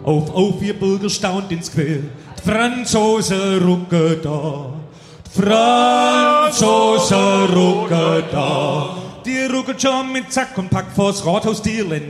Auf, ihr Bürger staunt ins Quer. Die Franzosen rucken da. Die Franzosen rucken da. Die rucken schon mit Zack und Pack vors Rathaus Dierlen.